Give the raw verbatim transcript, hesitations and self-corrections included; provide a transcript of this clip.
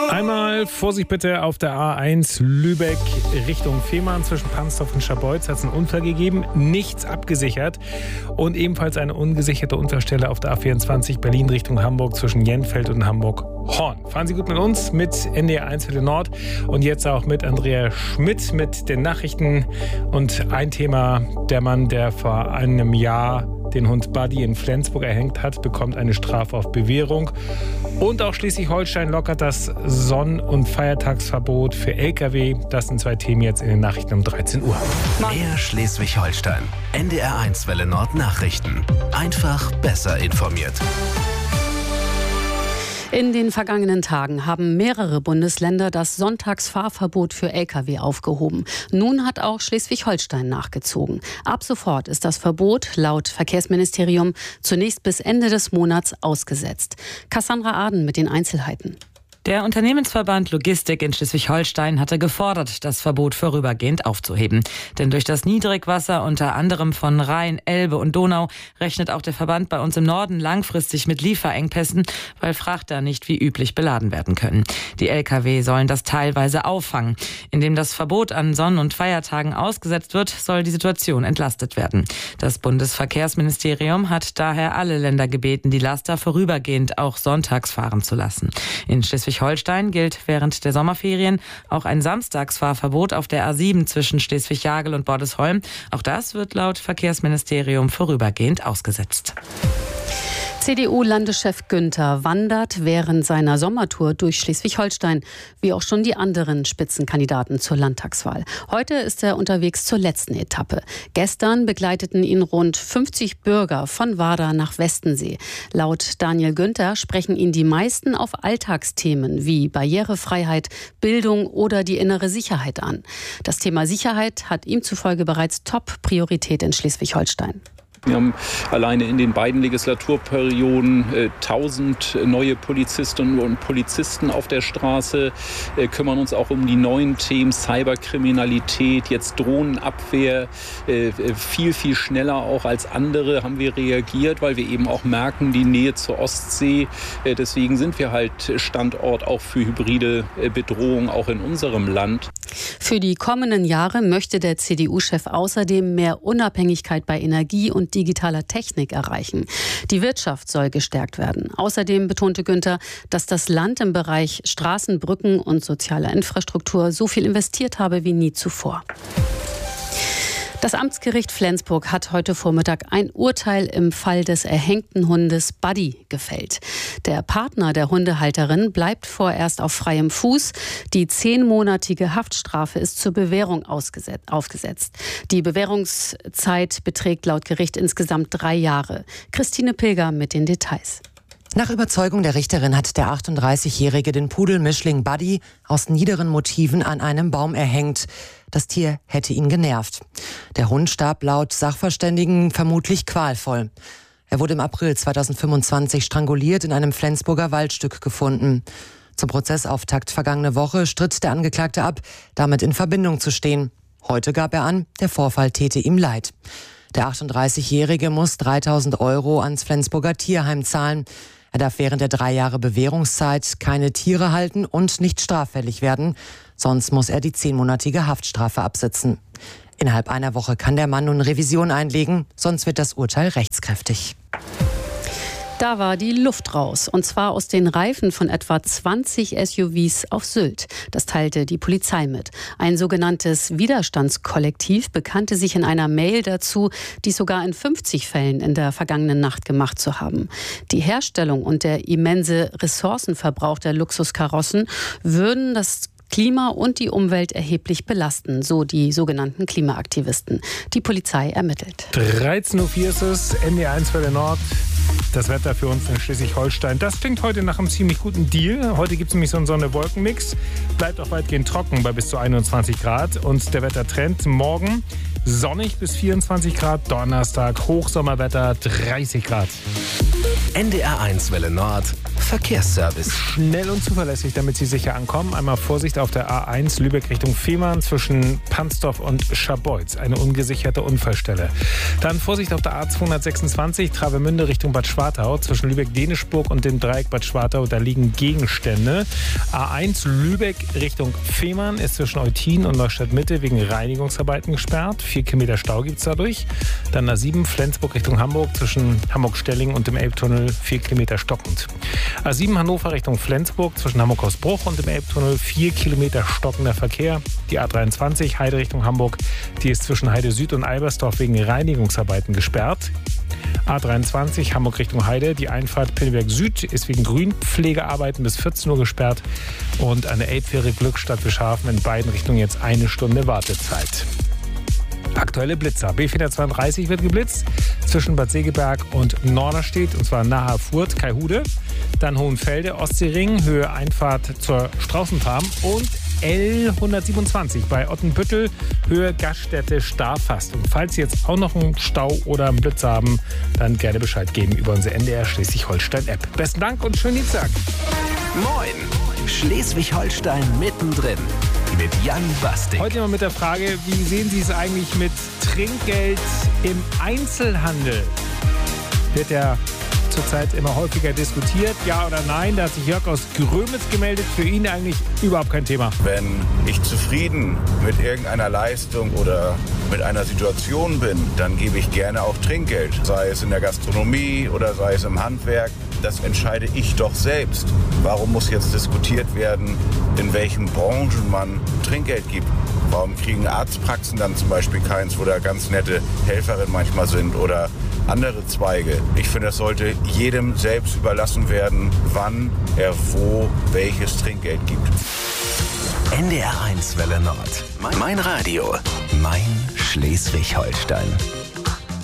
Einmal Vorsicht bitte auf der A eins Lübeck Richtung Fehmarn zwischen Pansdorf und Scharbeutz hat es einen Unfall gegeben, nichts abgesichert und ebenfalls eine ungesicherte Unfallstelle auf der A vierundzwanzig Berlin Richtung Hamburg zwischen Jenfeld und Hamburg-Horn. Fahren Sie gut mit uns, mit N D R eins Welle Nord und jetzt auch mit Andrea Schmidt mit den Nachrichten und ein Thema, der Mann, der vor einem Jahr den Hund Buddy in Flensburg erhängt hat, bekommt eine Strafe auf Bewährung. Und auch Schleswig-Holstein lockert das Sonn- und Feiertagsverbot für L K W. Das sind zwei Themen jetzt in den Nachrichten um dreizehn Uhr. Mehr Schleswig-Holstein. N D R eins Welle Nord Nachrichten. Einfach besser informiert. In den vergangenen Tagen haben mehrere Bundesländer das Sonntagsfahrverbot für L K W aufgehoben. Nun hat auch Schleswig-Holstein nachgezogen. Ab sofort ist das Verbot laut Verkehrsministerium zunächst bis Ende des Monats ausgesetzt. Cassandra Aden mit den Einzelheiten. Der Unternehmensverband Logistik in Schleswig-Holstein hatte gefordert, das Verbot vorübergehend aufzuheben. Denn durch das Niedrigwasser unter anderem von Rhein, Elbe und Donau rechnet auch der Verband bei uns im Norden langfristig mit Lieferengpässen, weil Frachter nicht wie üblich beladen werden können. Die L K W sollen das teilweise auffangen. Indem das Verbot an Sonn- und Feiertagen ausgesetzt wird, soll die Situation entlastet werden. Das Bundesverkehrsministerium hat daher alle Länder gebeten, die Laster vorübergehend auch sonntags fahren zu lassen. In Schleswig Schleswig-Holstein gilt während der Sommerferien auch ein Samstagsfahrverbot auf der A sieben zwischen Schleswig-Jagel und Bordesholm. Auch das wird laut Verkehrsministerium vorübergehend ausgesetzt. C D U-Landeschef Günther wandert während seiner Sommertour durch Schleswig-Holstein, wie auch schon die anderen Spitzenkandidaten zur Landtagswahl. Heute ist er unterwegs zur letzten Etappe. Gestern begleiteten ihn rund fünfzig Bürger von Warda nach Westensee. Laut Daniel Günther sprechen ihn die meisten auf Alltagsthemen wie Barrierefreiheit, Bildung oder die innere Sicherheit an. Das Thema Sicherheit hat ihm zufolge bereits Top-Priorität in Schleswig-Holstein. Wir haben alleine in den beiden Legislaturperioden äh, tausend neue Polizistinnen und Polizisten auf der Straße, äh, kümmern uns auch um die neuen Themen Cyberkriminalität, jetzt Drohnenabwehr. Äh, viel, viel schneller auch als andere haben wir reagiert, weil wir eben auch merken, die Nähe zur Ostsee. Äh, deswegen sind wir halt Standort auch für hybride äh, Bedrohungen auch in unserem Land. Für die kommenden Jahre möchte der C D U-Chef außerdem mehr Unabhängigkeit bei Energie und digitaler Technik erreichen. Die Wirtschaft soll gestärkt werden. Außerdem betonte Günther, dass das Land im Bereich Straßen, Brücken und sozialer Infrastruktur so viel investiert habe wie nie zuvor. Das Amtsgericht Flensburg hat heute Vormittag ein Urteil im Fall des erhängten Hundes Buddy gefällt. Der Partner der Hundehalterin bleibt vorerst auf freiem Fuß. Die zehnmonatige Haftstrafe ist zur Bewährung aufgesetzt. Die Bewährungszeit beträgt laut Gericht insgesamt drei Jahre. Christine Pilger mit den Details. Nach Überzeugung der Richterin hat der achtunddreißigjährige den Pudelmischling Buddy aus niederen Motiven an einem Baum erhängt. Das Tier hätte ihn genervt. Der Hund starb laut Sachverständigen vermutlich qualvoll. Er wurde im April zweitausendfünfundzwanzig stranguliert in einem Flensburger Waldstück gefunden. Zum Prozessauftakt vergangene Woche stritt der Angeklagte ab, damit in Verbindung zu stehen. Heute gab er an, der Vorfall täte ihm leid. Der achtunddreißigjährige muss dreitausend Euro ans Flensburger Tierheim zahlen. Er darf während der drei Jahre Bewährungszeit keine Tiere halten und nicht straffällig werden. Sonst muss er die zehnmonatige Haftstrafe absitzen. Innerhalb einer Woche kann der Mann nun Revision einlegen, sonst wird das Urteil rechtskräftig. Da war die Luft raus, und zwar aus den Reifen von etwa zwanzig S U Vs auf Sylt. Das teilte die Polizei mit. Ein sogenanntes Widerstandskollektiv bekannte sich in einer Mail dazu, dies sogar in fünfzig Fällen in der vergangenen Nacht gemacht zu haben. Die Herstellung und der immense Ressourcenverbrauch der Luxuskarossen würden das Klima und die Umwelt erheblich belasten, so die sogenannten Klimaaktivisten. Die Polizei ermittelt. dreizehn Uhr vier ist es, N D R eins Welle Nord. Das Wetter für uns in Schleswig-Holstein, das klingt heute nach einem ziemlich guten Deal. Heute gibt es nämlich so einen Sonne-Wolken-Mix. Bleibt auch weitgehend trocken bei bis zu einundzwanzig Grad. Und der Wettertrend morgen sonnig bis vierundzwanzig Grad. Donnerstag Hochsommerwetter dreißig Grad. N D R eins Welle Nord. Verkehrsservice. Schnell und zuverlässig, damit Sie sicher ankommen. Einmal Vorsicht auf der A eins Lübeck Richtung Fehmarn zwischen Pansdorf und Scharbeutz. Eine ungesicherte Unfallstelle. Dann Vorsicht auf der A zweihundertsechsundzwanzig Travemünde Richtung Bad Schwartau. Zwischen Lübeck-Denischburg und dem Dreieck Bad Schwartau. Da liegen Gegenstände. A eins Lübeck Richtung Fehmarn ist zwischen Eutin und Neustadt Mitte wegen Reinigungsarbeiten gesperrt. Vier Kilometer Stau gibt es dadurch. Dann A sieben Flensburg Richtung Hamburg zwischen Hamburg-Stelling und dem Elbtunnel. Vier Kilometer stockend. A sieben Hannover Richtung Flensburg zwischen Hamburg-Hausbruch und dem Elbtunnel. Vier Kilometer stockender Verkehr. Die A dreiundzwanzig Heide Richtung Hamburg. Die ist zwischen Heide Süd und Albersdorf wegen Reinigungsarbeiten gesperrt. A dreiundzwanzig Hamburg Richtung Heide. Die Einfahrt Pinneberg Süd ist wegen Grünpflegearbeiten bis vierzehn Uhr gesperrt. Und an der Elbfähre Glückstadt Bischhafen in beiden Richtungen jetzt eine Stunde Wartezeit. Aktuelle Blitzer. B vierhundertzweiunddreißig wird geblitzt zwischen Bad Segeberg und Norderstedt, und zwar nahe Furt, Kaihude. Dann Hohenfelde, Ostseering, Höhe Einfahrt zur Straußenfarm und L hundertsiebenundzwanzig bei Ottenbüttel, Höhe Gaststätte Starfast. Und falls Sie jetzt auch noch einen Stau oder einen Blitz haben, dann gerne Bescheid geben über unsere N D R Schleswig-Holstein-App. Besten Dank und schönen Dienstag. Moin! Schleswig-Holstein mittendrin mit Jan Bastik. Heute mal mit der Frage, wie sehen Sie es eigentlich mit Trinkgeld im Einzelhandel? Wird ja zurzeit immer häufiger diskutiert, ja oder nein? Da hat sich Jörg aus Grömitz gemeldet. Für ihn eigentlich überhaupt kein Thema. Wenn ich zufrieden mit irgendeiner Leistung oder mit einer Situation bin, dann gebe ich gerne auch Trinkgeld. Sei es in der Gastronomie oder sei es im Handwerk. Das entscheide ich doch selbst. Warum muss jetzt diskutiert werden, in welchen Branchen man Trinkgeld gibt? Warum kriegen Arztpraxen dann zum Beispiel keins, wo da ganz nette Helferinnen manchmal sind oder andere Zweige? Ich finde, es sollte jedem selbst überlassen werden, wann er wo welches Trinkgeld gibt. N D R eins Welle Nord. Mein Radio. Mein Schleswig-Holstein.